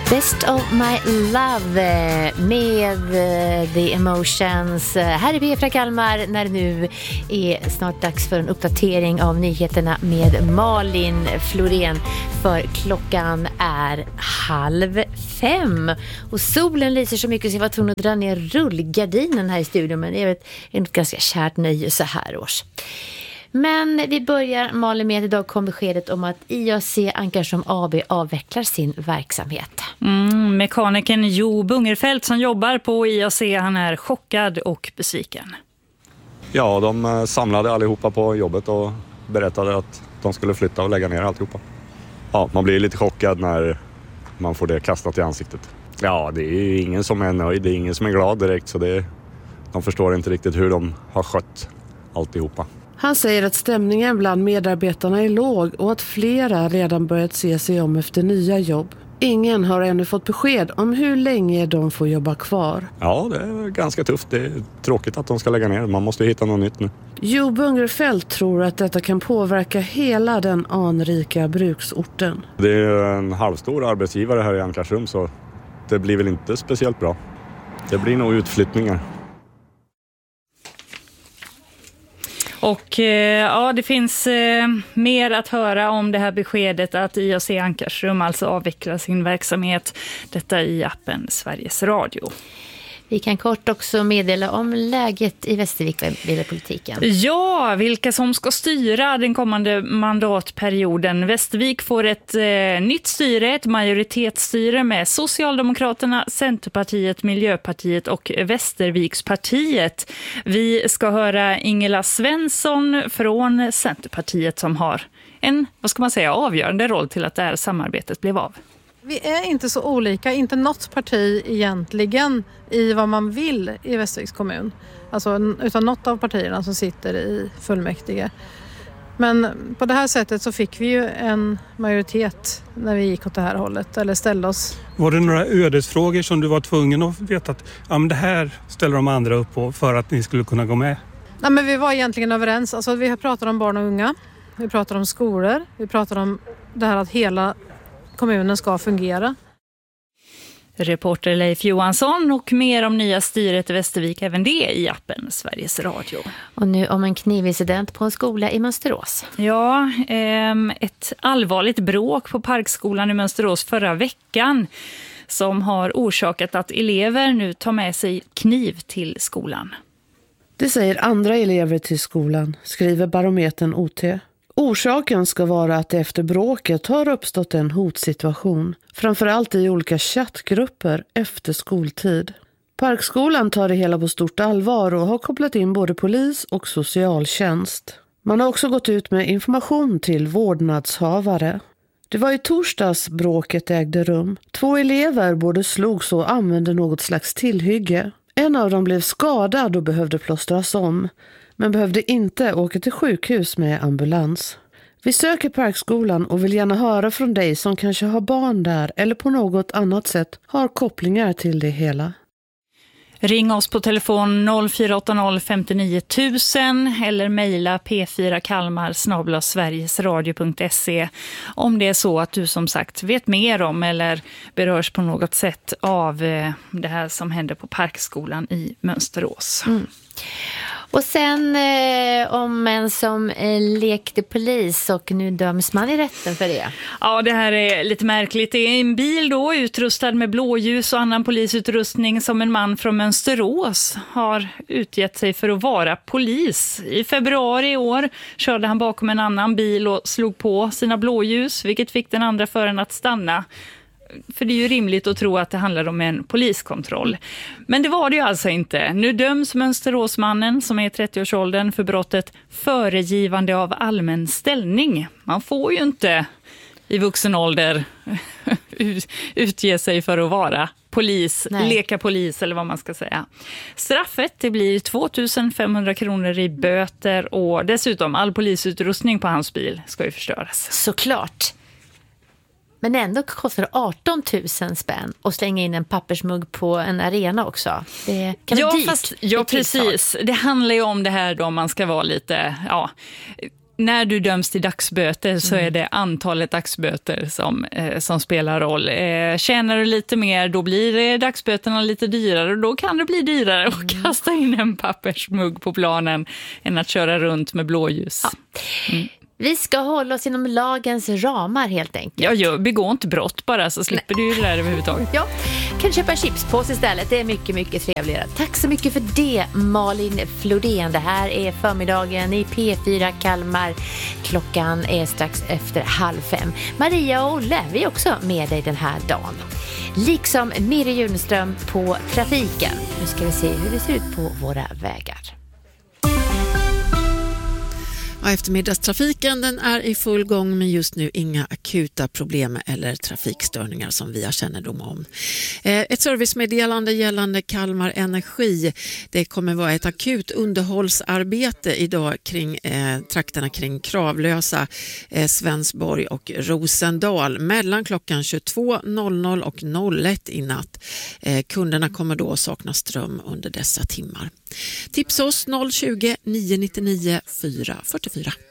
Best of my love med The Emotions. Här är Petra Kalmar när det nu är snart dags för en uppdatering av nyheterna med Malin Florén. För klockan är 4:30 och solen lyser så mycket så jag var tvungen att dra ner rullgardinen här i studion. Men det är ett ganska kärt nöje så här års. Men vi börjar, Malin, med idag kom beskedet om att IAC Ankarsrum AB avvecklar sin verksamhet. Mekanikern Jo Bungerfeldt som jobbar på IAC, han är chockad och besviken. Ja, de samlade allihopa på jobbet och berättade att de skulle flytta och lägga ner alltihopa. Ja, man blir lite chockad när man får det kastat i ansiktet. Ja, det är ju ingen som är nöjd, det är ingen som är glad direkt, så de förstår inte riktigt hur de har skött alltihopa. Han säger att stämningen bland medarbetarna är låg och att flera redan börjat se sig om efter nya jobb. Ingen har ännu fått besked om hur länge de får jobba kvar. Ja, det är ganska tufft. Det är tråkigt att de ska lägga ner. Man måste hitta något nytt nu. Jo Bungerfeldt tror att detta kan påverka hela den anrika bruksorten. Det är en halvstor arbetsgivare här i Ankarsrum, så det blir väl inte speciellt bra. Det blir nog utflyttningar. Och ja, det finns mer att höra om det här beskedet att IAC Ankarsrum alltså avvecklar sin verksamhet. Detta i appen Sveriges Radio. Vi kan kort också meddela om läget i Västervik vad gäller politiken. Ja, vilka som ska styra den kommande mandatperioden. Västervik får ett nytt styre, ett majoritetsstyre med Socialdemokraterna, Centerpartiet, Miljöpartiet och Västervikspartiet. Vi ska höra Ingela Svensson från Centerpartiet som har en, vad ska man säga, avgörande roll till att det här samarbetet blev av. Vi är inte så olika, inte något parti egentligen i vad man vill i Västerviks kommun. Alltså, utan något av partierna som sitter i fullmäktige. Men på det här sättet så fick vi ju en majoritet när vi gick åt det här hållet, eller ställde oss. Var det några ödesfrågor som du var tvungen att veta att ja, men det här ställer de andra upp på för att ni skulle kunna gå med? Nej, men vi var egentligen överens. Alltså, vi har pratat om barn och unga, vi pratar om skolor, vi pratar om det här att hela kommunen ska fungera. Reporter Leif Johansson och mer om nya styret i Västervik, även det i appen Sveriges Radio. Och nu om en knivincident på en skola i Mönsterås. Ja, ett allvarligt bråk på Parkskolan i Mönsterås förra veckan som har orsakat att elever nu tar med sig kniv till skolan. Det säger andra elever till skolan, skriver Barometern OT. Orsaken ska vara att det efter bråket har uppstått en hotsituation, framförallt i olika chattgrupper efter skoltid. Parkskolan tar det hela på stort allvar och har kopplat in både polis och socialtjänst. Man har också gått ut med information till vårdnadshavare. Det var i torsdags bråket ägde rum. 2 elever både slogs och använde något slags tillhygge. En av dem blev skadad och behövde plåstras om, men behövde inte åka till sjukhus med ambulans. Vi söker Parkskolan och vill gärna höra från dig som kanske har barn där eller på något annat sätt har kopplingar till det hela. Ring oss på telefon 0480 59 000 eller mejla p4kalmar@sverigesradio.se om det är så att du som sagt vet mer om eller berörs på något sätt av det här som händer på Parkskolan i Mönsterås. Och sen om en som lekte polis och nu döms man i rätten för det. Ja, det här är lite märkligt. Det är en bil då utrustad med blåljus och annan polisutrustning som en man från Mönsterås har utgett sig för att vara polis. I februari i år körde han bakom en annan bil och slog på sina blåljus, vilket fick den andra föraren att stanna. För det är ju rimligt att tro att det handlar om en poliskontroll. Men det var det ju alltså inte. Nu döms Mönsteråsmannen som är i 30-årsåldern för brottet föregivande av allmän ställning. Man får ju inte i vuxen ålder utge sig för att vara polis, leka polis eller vad man ska säga. Straffet det blir 2 500 kronor i böter och dessutom all polisutrustning på hans bil ska ju förstöras. Såklart. Men ändå kostar det 18 000 spänn och slänga in en pappersmugg på en arena också. Det kan vara dyrt. Ja, precis. Det handlar ju om det här då man ska vara lite, När du döms till dagsböter så är det antalet dagsböter som spelar roll. Tjänar du lite mer, då blir dagsböterna lite dyrare och då kan det bli dyrare att kasta in en pappersmugg på planen än att köra runt med blåljus. Ja. Vi ska hålla oss inom lagens ramar helt enkelt. Ja, begå inte brott bara så slipper du det där överhuvudtaget. Ja, kan köpa en chipspåse istället. Det är mycket, mycket trevligare. Tack så mycket för det, Malin Flodén. Det här är förmiddagen i P4 Kalmar. Klockan är strax efter 4:30. Maria och Olle, vi är också med dig den här dagen. Liksom Mirre Junström på trafiken. Nu ska vi se hur det ser ut på våra vägar. Eftermiddagstrafiken den är i full gång, men just nu inga akuta problem eller trafikstörningar som vi har kännedom om. Ett servicemeddelande gällande Kalmar Energi. Det kommer vara ett akut underhållsarbete idag kring trakterna kring Kravlösa, Svensborg och Rosendal mellan klockan 22.00 och 01 i natt. Kunderna kommer då sakna ström under dessa timmar. Tips oss 020 999 444.